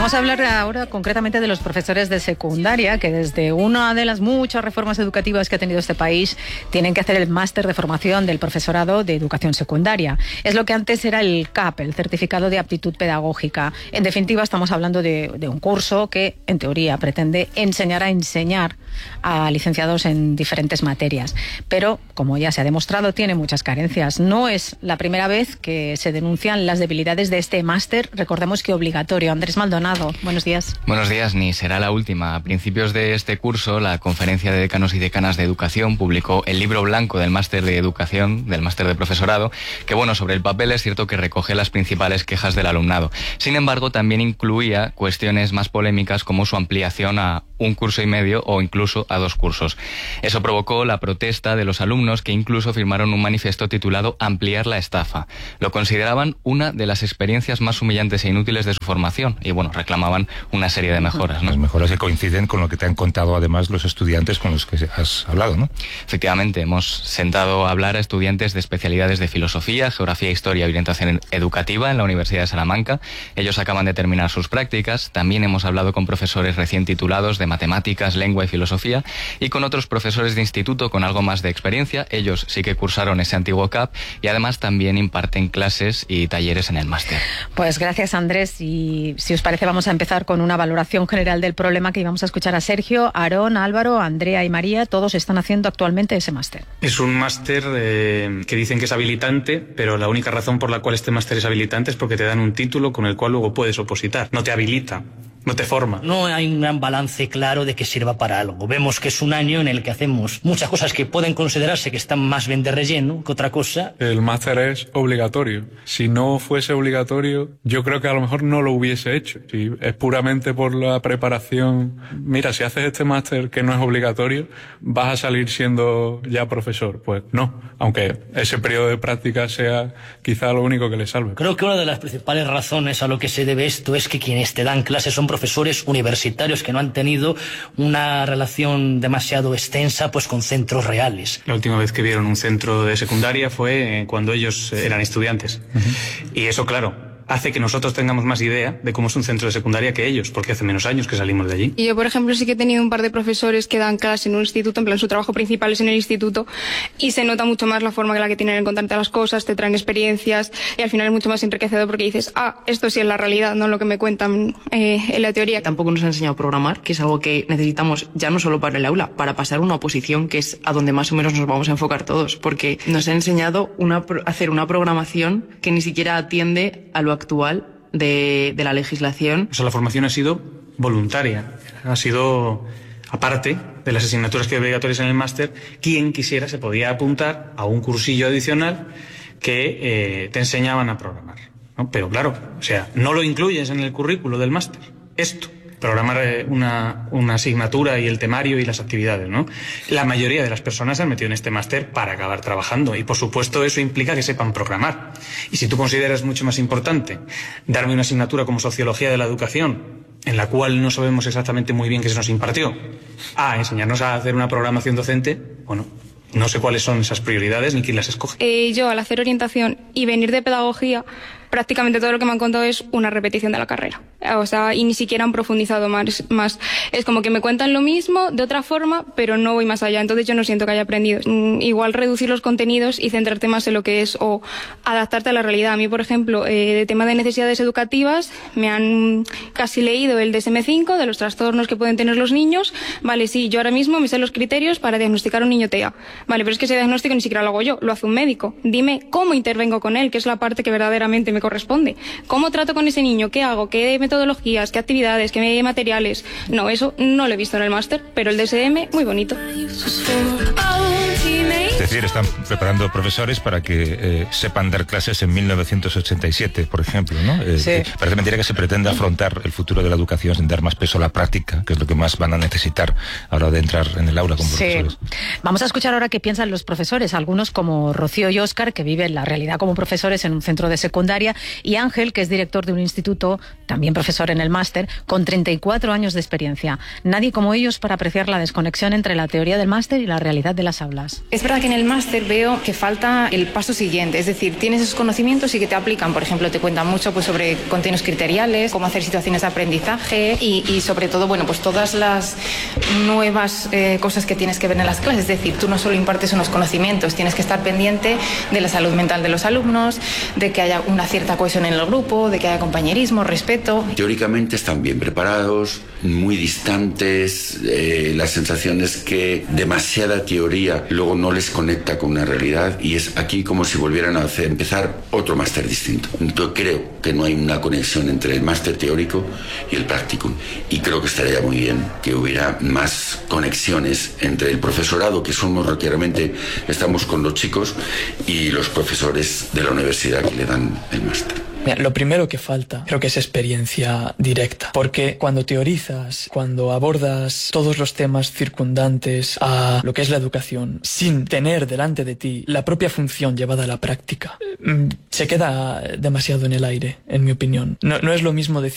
Vamos a hablar ahora concretamente de los profesores de secundaria, que desde una de las muchas reformas educativas que ha tenido este país, tienen que hacer el máster de formación del profesorado de educación secundaria. Es lo que antes era el CAP, el Certificado de Aptitud Pedagógica. En definitiva, estamos hablando de un curso que, en teoría, pretende enseñar a licenciados en diferentes materias. Pero, como ya se ha demostrado, tiene muchas carencias. No es la primera vez que se denuncian las debilidades de este máster. Recordemos que obligatorio. Andrés Maldonado, buenos días. Buenos días, ni será la última. A principios de este curso, la Conferencia de Decanos y Decanas de Educación publicó el libro blanco del máster de educación, del máster de profesorado, que sobre el papel es cierto que recoge las principales quejas del alumnado. Sin embargo, también incluía cuestiones más polémicas como su ampliación a un curso y medio o incluso a 2 cursos. Eso provocó la protesta de los alumnos, que incluso firmaron un manifiesto titulado Ampliar la estafa. Lo consideraban una de las experiencias más humillantes e inútiles de su formación y reclamaban una serie de mejoras, ¿no? Las mejoras que coinciden con lo que te han contado además los estudiantes con los que has hablado, ¿no? Efectivamente, hemos sentado a hablar a estudiantes de especialidades de filosofía, geografía, historia y orientación educativa en la Universidad de Salamanca. Ellos acaban de terminar sus prácticas. También hemos hablado con profesores recién titulados de matemáticas, lengua y filosofía, y con otros profesores de instituto con algo más de experiencia. Ellos sí que cursaron ese antiguo CAP y además también imparten clases y talleres en el máster. Pues gracias, Andrés, y si os parece vamos a empezar con una valoración general del problema, que íbamos a escuchar a Sergio, Aarón, Álvaro, Andrea y María. Todos están haciendo actualmente ese máster. Es un máster que dicen que es habilitante, pero la única razón por la cual este máster es habilitante es porque te dan un título con el cual luego puedes opositar. No te habilita, no te forma. No hay un gran balance claro de que sirva para algo. Vemos que es un año en el que hacemos muchas cosas que pueden considerarse que están más bien de relleno que otra cosa. El máster es obligatorio. Si no fuese obligatorio, yo creo que a lo mejor no lo hubiese hecho. Si es puramente por la preparación, mira, si haces este máster que no es obligatorio, vas a salir siendo ya profesor. Pues no, aunque ese periodo de práctica sea quizá lo único que le salve. Creo que una de las principales razones a lo que se debe esto es que quienes te dan clases son profesores universitarios que no han tenido una relación demasiado extensa con centros reales. La última vez que vieron un centro de secundaria fue cuando ellos eran estudiantes. Y eso, claro, hace que nosotros tengamos más idea de cómo es un centro de secundaria que ellos, porque hace menos años que salimos de allí. Y yo, por ejemplo, sí que he tenido un par de profesores que dan clase en un instituto, en plan su trabajo principal es en el instituto, y se nota mucho más la forma en la que tienen en contarte las cosas, te traen experiencias, y al final es mucho más enriquecedor porque dices, esto sí es la realidad, no lo que me cuentan en la teoría. Tampoco nos han enseñado a programar, que es algo que necesitamos ya no solo para el aula, para pasar una oposición, que es a donde más o menos nos vamos a enfocar todos, porque nos han enseñado hacer una programación que ni siquiera atiende a lo actual de la legislación. O sea, la formación ha sido voluntaria, ha sido aparte de las asignaturas que hay obligatorias en el máster. Quien quisiera se podía apuntar a un cursillo adicional que te enseñaban a programar, ¿no? Pero claro, o sea, no lo incluyes en el currículo del máster, esto. Programar una asignatura y el temario y las actividades, ¿no? La mayoría de las personas se han metido en este máster para acabar trabajando y, por supuesto, eso implica que sepan programar. Y si tú consideras mucho más importante darme una asignatura como Sociología de la Educación, en la cual no sabemos exactamente muy bien qué se nos impartió, enseñarnos a hacer una programación docente, no sé cuáles son esas prioridades ni quién las escoge. Yo, al hacer orientación y venir de pedagogía, prácticamente todo lo que me han contado es una repetición de la carrera. O sea, y ni siquiera han profundizado más. Es como que me cuentan lo mismo de otra forma, pero no voy más allá. Entonces yo no siento que haya aprendido. Igual reducir los contenidos y centrarte más en lo que es o adaptarte a la realidad. A mí, por ejemplo, de tema de necesidades educativas, me han casi leído el DSM-5 de los trastornos que pueden tener los niños. Vale, sí, yo ahora mismo me sé los criterios para diagnosticar a un niño TEA. Vale, pero es que ese diagnóstico ni siquiera lo hago yo, lo hace un médico. Dime cómo intervengo con él, que es la parte que verdaderamente me corresponde. ¿Cómo trato con ese niño? ¿Qué hago? ¿Qué metodologías? ¿Qué actividades? ¿Qué materiales? No, eso no lo he visto en el máster, pero el DSM, muy bonito. Es decir, están preparando profesores para que sepan dar clases en 1987, por ejemplo, ¿no? Sí. Parece mentira que se pretende afrontar el futuro de la educación sin dar más peso a la práctica, que es lo que más van a necesitar a la hora de entrar en el aula como profesores. Vamos a escuchar ahora qué piensan los profesores, algunos como Rocío y Óscar, que viven la realidad como profesores en un centro de secundaria, y Ángel, que es director de un instituto, también profesor en el máster, con 34 años de experiencia. Nadie como ellos para apreciar la desconexión entre la teoría del máster y la realidad de las aulas. Es verdad que en el máster veo que falta el paso siguiente, es decir, tienes esos conocimientos y que te aplican, por ejemplo, te cuentan mucho pues sobre contenidos criteriales, cómo hacer situaciones de aprendizaje y sobre todo, bueno, pues todas las nuevas cosas que tienes que ver en las clases, es decir, tú no solo impartes unos conocimientos, tienes que estar pendiente de la salud mental de los alumnos, de que haya una cierta cohesión en el grupo, de que haya compañerismo, respeto. Teóricamente están bien preparados, muy distantes, la sensación es que demasiada teoría luego no les conecta con una realidad y es aquí como si volvieran a empezar otro máster distinto. Entonces creo que no hay una conexión entre el máster teórico y el practicum y creo que estaría muy bien que hubiera más conexiones entre el profesorado, que somos los que realmente estamos con los chicos, y los profesores de la universidad que le dan el máster. Mira, lo primero que falta creo que es experiencia directa, porque cuando teorizas, cuando abordas todos los temas circundantes a lo que es la educación, sin tener delante de ti la propia función llevada a la práctica, se queda demasiado en el aire, en mi opinión. No es lo mismo decir